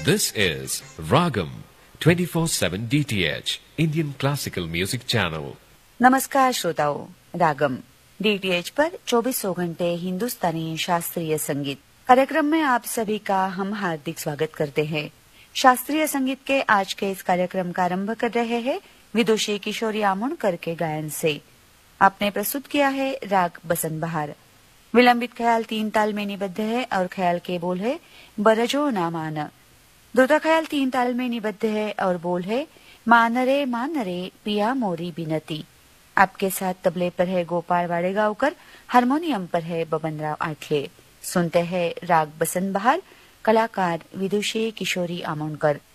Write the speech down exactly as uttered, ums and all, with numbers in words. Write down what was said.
This is Ragam twenty-four seven D T H Indian Classical Music Channel. नमस्कार श्रोताओं, रागम DTH पर चौबीसों घंटे हिंदुस्तानी शास्त्रीय संगीत कार्यक्रम में आप सभी का हम हार्दिक स्वागत करते हैं। शास्त्रीय संगीत के आज के इस कार्यक्रम का आरंभ कर रहे हैं विदुषी किशोरी आमोणकर के गायन से। आपने प्रस्तुत किया है राग बसंत बहार। विलंबित ख्याल तीन ताल में निबद्ध है और ख्याल के बोल है बरजो ना मान। द्रुत ख्याल तीन ताल में निबद्ध है और बोल है मान रे मान रे पिया मोरी बिनती। आपके साथ तबले पर है गोपाल वाडेगांवकर, हारमोनियम पर है बबनराव आठले। सुनते हैं राग बसंत बहार, कलाकार विदुषी किशोरी आमोणकर।